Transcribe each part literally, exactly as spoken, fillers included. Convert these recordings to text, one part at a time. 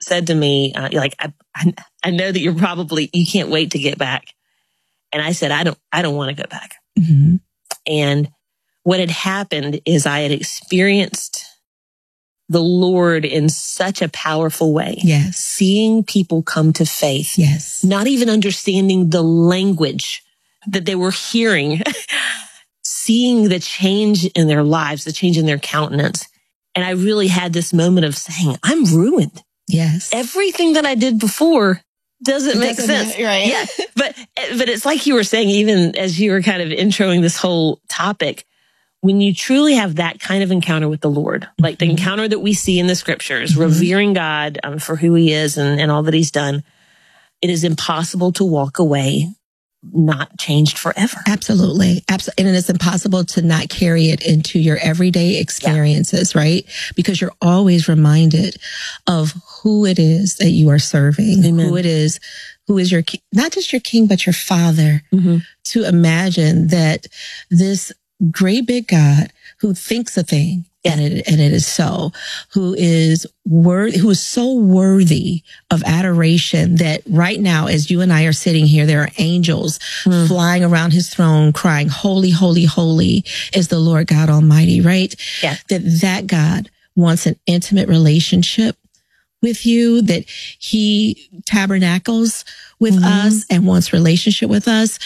said to me, uh, you're like, I, I, I know that you're probably, you can't wait to get back. And I said, I don't, I don't want to go back. Mm-hmm. And what had happened is I had experienced the Lord in such a powerful way. Yes. Seeing people come to faith. Yes. Not even understanding the language that they were hearing. Seeing the change in their lives, the change in their countenance. And I really had this moment of saying, I'm ruined. Yes. Everything that I did before doesn't make Doesn't sense. matter, right? Yeah. But, but it's like you were saying, even as you were kind of introing this whole topic, when you truly have that kind of encounter with the Lord, like the Mm-hmm. encounter that we see in the scriptures, Mm-hmm. revering God um, for who he is and, and all that he's done, it is impossible to walk away not changed forever. Absolutely. Absolutely. And it's impossible to not carry it into your everyday experiences, yeah. right? Because you're always reminded of who it is that you are serving, Amen. Who it is, who is your, not just your king, but your father. Mm-hmm. To imagine that this great big God who thinks a thing, yeah. and it and it is so, who is worthy, who is so worthy of adoration that right now, as you and I are sitting here, there are angels mm. flying around his throne, crying, "Holy, holy, holy is the Lord God Almighty." Right? Yeah. That that God wants an intimate relationship with you, that he tabernacles with mm-hmm. us and wants relationship with us.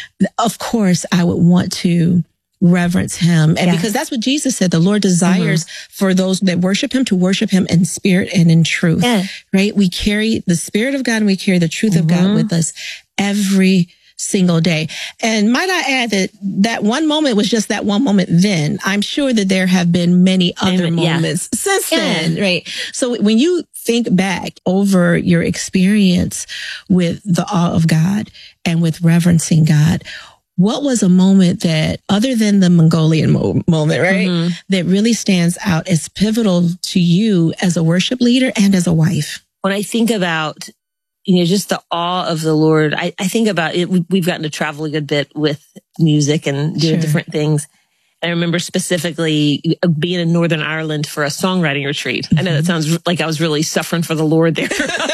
Of course, I would want to reverence him. And yeah. because that's what Jesus said, the Lord desires mm-hmm. for those that worship him to worship him in spirit and in truth, yeah. right? We carry the spirit of God and we carry the truth mm-hmm. of God with us every single day. And might I add that that one moment was just that one moment then. I'm sure that there have been many other Amen. moments yeah. since yeah. then, right? So when you think back over your experience with the awe of God and with reverencing God, what was a moment that, other than the Mongolian mo- moment, right, mm-hmm. that really stands out as pivotal to you as a worship leader and as a wife? When I think about, you know, just the awe of the Lord, I, I think about it. We've gotten to travel a good bit with music and doing Sure. different things. I remember specifically being in Northern Ireland for a songwriting retreat. Mm-hmm. I know that sounds like I was really suffering for the Lord there.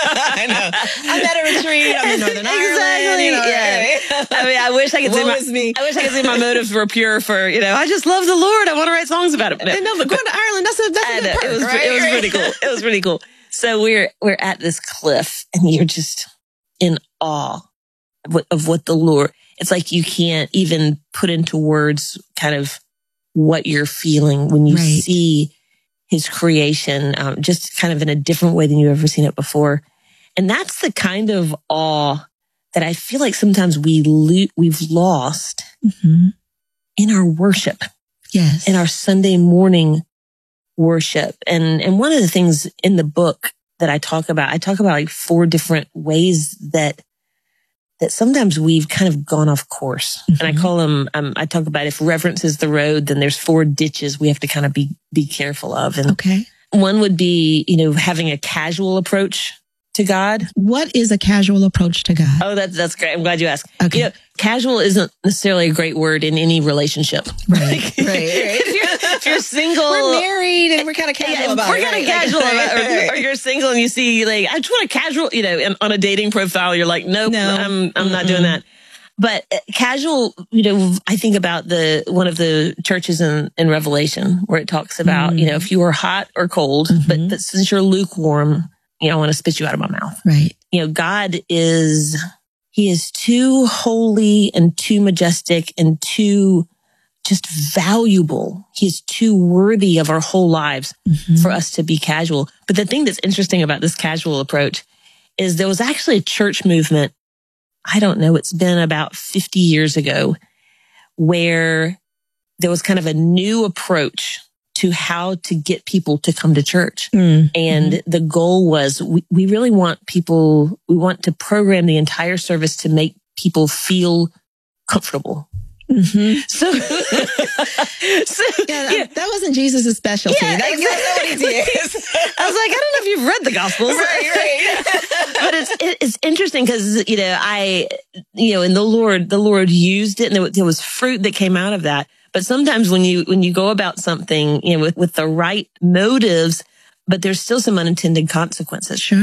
I know. I'm at a retreat. I'm in Northern exactly. Ireland. You know, yeah. right? I mean, I wish I could say my, me. I wish I could say my motives were pure for, you know, I just love the Lord. I want to write songs about it. No, no but going to Ireland, that's a, that's a good perk, it was, right? It was pretty cool. It was pretty cool. So we're, we're at this cliff and you're just in awe of what, of what the Lord, it's like you can't even put into words kind of what you're feeling when you right. see his creation, um, just kind of in a different way than you've ever seen it before. And that's the kind of awe that I feel like sometimes we lo- we've lost mm-hmm. in our worship. Yes. In our Sunday morning worship. And, and one of the things in the book that I talk about, I talk about like four different ways that that sometimes we've kind of gone off course. Mm-hmm. And I call them, um, I talk about if reverence is the road, then there's four ditches we have to kind of be, be careful of. And okay. one would be, you know, having a casual approach to God. What is a casual approach to God? Oh, that's, that's great. I'm glad you asked. Okay. You know, casual isn't necessarily a great word in any relationship. Right. Like, right. right. If you're, if you're single. We're married and we're kind of casual yeah, about we're it. We're kind of right? casual like, about it. right. Or, or you're single and you see like, I just want a casual, you know, and on a dating profile, you're like, nope, no, I'm, I'm Mm-mm. not doing that. But casual, you know, I think about the, one of the churches in, in Revelation where it talks about, mm-hmm. you know, if you are hot or cold, mm-hmm. but, but since you're lukewarm, you know, I want to spit you out of my mouth. Right. You know, God is, he is too holy and too majestic and too just valuable. He is too worthy of our whole lives mm-hmm. for us to be casual. But the thing that's interesting about this casual approach is there was actually a church movement, I don't know, it's been about fifty years ago, where there was kind of a new approach to how to get people to come to church. Mm-hmm. And the goal was, we, we really want people, we want to program the entire service to make people feel comfortable. Mm-hmm. So, so yeah, yeah. that wasn't Jesus' specialty. Yeah, That's exactly. not what he did. I was like, I don't know if you've read the Gospels. Right, right. But it's, it, it's interesting because, you know, I, you know, and the Lord, the Lord used it and there was, there was fruit that came out of that. But sometimes when you, when you go about something, you know, with, with the right motives, but there's still some unintended consequences. Sure.